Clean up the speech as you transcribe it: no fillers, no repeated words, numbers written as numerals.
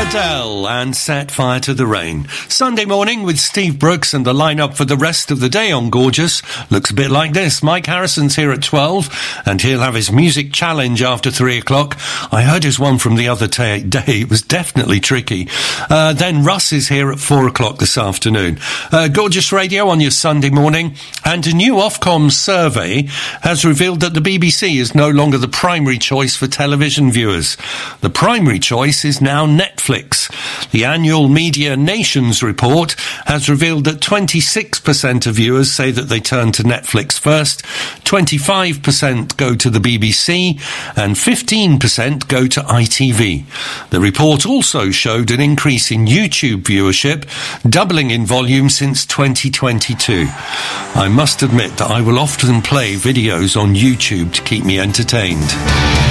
Adele and Set Fire to the Rain. Sunday morning with Steve Brooks, and the lineup for the rest of the day on Gorgeous looks a bit like this. Mike Harrison's here at 12, and he'll have his music challenge after 3 o'clock. I heard his one from the other day. It was definitely tricky. Then Russ is here at 4 o'clock this afternoon. Gorgeous Radio on your Sunday morning, and a new Ofcom survey has revealed that the BBC is no longer the primary choice for television viewers. The primary choice is now Netflix. The annual Media Nations report has revealed that 26% of viewers say that they turn to Netflix first, 25% go to the BBC, and 15% go to ITV. The report also showed an increase in YouTube viewership, doubling in volume since 2022. I must admit that I will often play videos on YouTube to keep me entertained.